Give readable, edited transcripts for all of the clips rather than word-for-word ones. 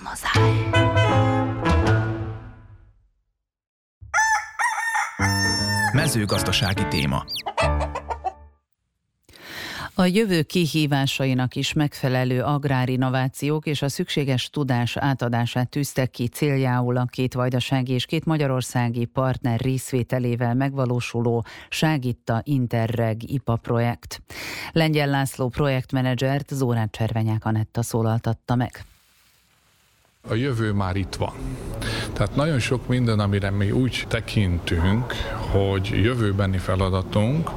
Banzai. Mezőgazdasági téma. A jövő kihívásainak is megfelelő agrárinnovációk és a szükséges tudás átadását tűztek ki céljául a két vajdasági és két magyarországi partner részvételével megvalósuló Ságita Interreg IPA projekt. Lengyel László projektmenedzsert Zórán Cservenyák Anetta szólaltatta meg. A jövő már itt van. Tehát nagyon sok minden, amire mi úgy tekintünk, hogy jövőbeni feladatunk,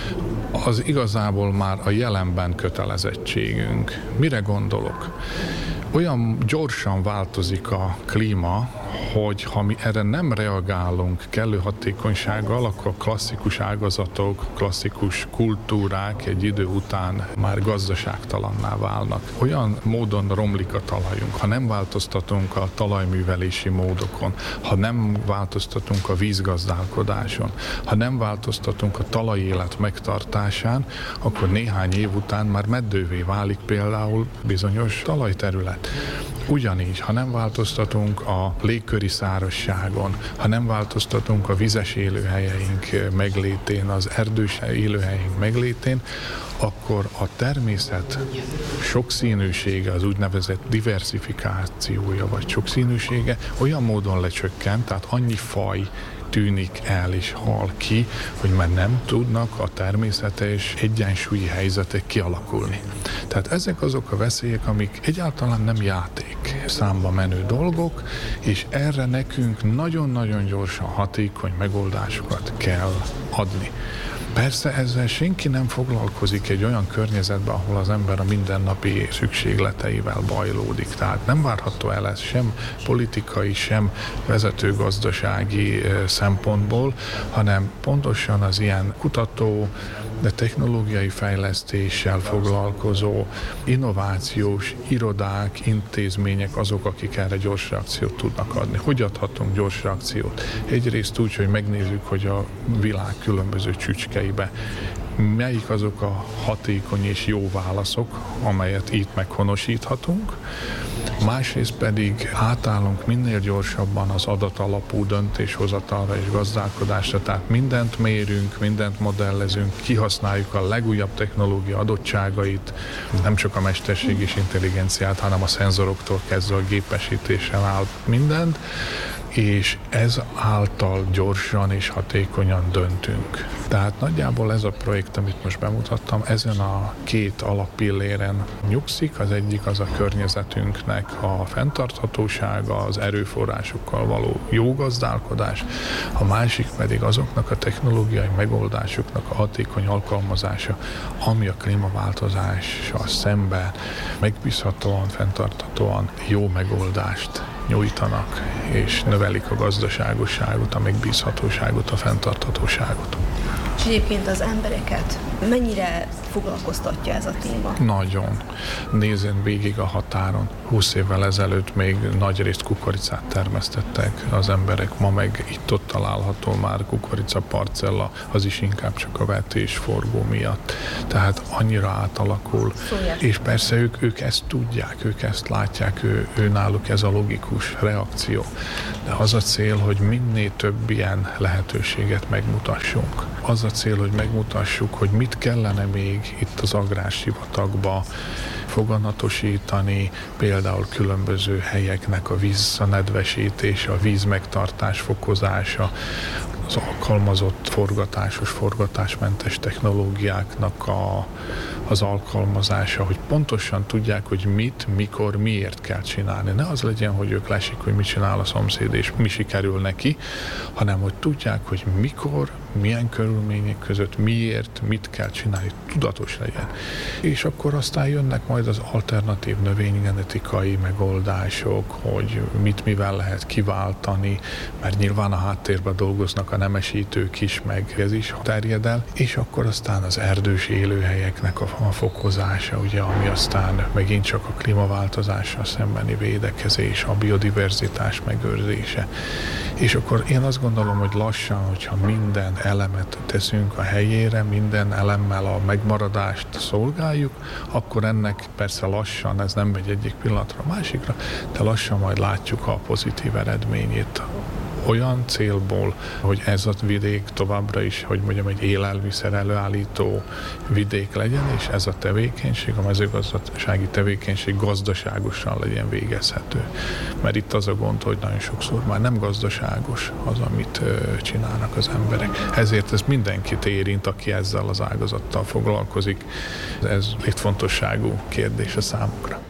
az igazából már a jelenben kötelezettségünk. Mire gondolok? Olyan gyorsan változik a klíma, hogy ha mi erre nem reagálunk kellő hatékonysággal, akkor klasszikus ágazatok, klasszikus kultúrák egy idő után már gazdaságtalanná válnak. Olyan módon romlik a talajunk, ha nem változtatunk a talajművelési módokon, ha nem változtatunk a vízgazdálkodáson, ha nem változtatunk a talajélet megtartásán, akkor néhány év után már meddővé válik például bizonyos talajterület. Ugyanígy, ha nem változtatunk a légköri szárazságon, ha nem változtatunk a vizes élőhelyeink meglétén, az erdős élőhelyeink meglétén, akkor a természet sokszínűsége, az úgynevezett diversifikációja vagy sokszínűsége olyan módon lecsökkent, tehát annyi faj tűnik el és hal ki, hogy már nem tudnak a természetes egyensúlyi helyzetek kialakulni. Tehát ezek azok a veszélyek, amik egyáltalán nem játék számba menő dolgok, és erre nekünk nagyon-nagyon gyorsan hatékony megoldásokat kell adni. Persze ezzel senki nem foglalkozik egy olyan környezetben, ahol az ember a mindennapi szükségleteivel bajlódik. Tehát nem várható el ez sem politikai, sem vezetőgazdasági szempontból, hanem pontosan az ilyen kutató, de technológiai fejlesztéssel foglalkozó, innovációs irodák, intézmények azok, akik erre gyors reakciót tudnak adni. Hogy adhatunk gyors reakciót? Egyrészt úgy, hogy megnézzük, hogy a világ különböző csücskeibe melyik azok a hatékony és jó válaszok, amelyet itt meghonosíthatunk. Másrészt pedig átállunk minél gyorsabban az adatalapú döntéshozatalra és gazdálkodásra, tehát mindent mérünk, mindent modellezünk, kihasználjuk a legújabb technológia adottságait, nem csak a mesterséges intelligenciát, hanem a szenzoroktól kezdve a gépesítésen áll mindent, és ez által gyorsan és hatékonyan döntünk. Tehát nagyjából ez a projekt, amit most bemutattam, ezen a két alappilléren nyugszik. Az egyik az a környezetünknek a fenntarthatósága, az erőforrásokkal való jó gazdálkodás, a másik pedig azoknak a technológiai megoldásoknak a hatékony alkalmazása, ami a klímaváltozással szemben megbízhatóan, fenntarthatóan jó megoldást nyújtanak, és növelik a gazdaságosságot, a megbízhatóságot, a fenntarthatóságot. És egyébként az embereket mennyire foglalkoztatja ez a téma? Nagyon. Nézzen végig a határon. 20 évvel ezelőtt még nagyrészt kukoricát termesztettek az emberek, ma meg itt-ott található már kukoricaparcella, az is inkább csak a vetésforgó miatt. Tehát annyira átalakul. És persze ők ezt tudják, ők ezt látják, ő náluk ez a logikus reakció. De az a cél, hogy minél több ilyen lehetőséget megmutassunk. Az a cél, hogy megmutassuk, hogy mit kellene még itt az agrársivatagba foganatosítani, például különböző helyeknek a visszanedvesítése, a vízmegtartás fokozása, az alkalmazott forgatásmentes technológiáknak az alkalmazása, hogy pontosan tudják, hogy mit, mikor, miért kell csinálni. Ne az legyen, hogy ők lesik, hogy mit csinál a szomszéd, és mi sikerül neki, hanem hogy tudják, hogy mikor, milyen körülmények között, miért, mit kell csinálni, tudatos legyen. És akkor aztán jönnek majd az alternatív növénygenetikai megoldások, hogy mit mivel lehet kiváltani, mert nyilván a háttérben dolgoznak a nemesítők is, meg ez is terjed el, és akkor aztán az erdős élőhelyeknek a fokozása, ugye, ami aztán megint csak a klímaváltozással szembeni védekezés, a biodiverzitás megőrzése. És akkor én azt gondolom, hogy lassan, hogyha minden elemet teszünk a helyére, minden elemmel a megmaradást szolgáljuk, akkor ennek persze lassan, ez nem megy egyik pillanatra a másikra, de lassan majd látjuk a pozitív eredményét. Olyan célból, hogy ez a vidék továbbra is, hogy mondjam, egy élelmiszer előállító vidék legyen, és ez a tevékenység, a mezőgazdasági tevékenység gazdaságosan legyen végezhető. Mert itt az a gond, hogy nagyon sokszor már nem gazdaságos az, amit csinálnak az emberek. Ezért ez mindenkit érint, aki ezzel az ágazattal foglalkozik. Ez létfontosságú kérdés a számukra.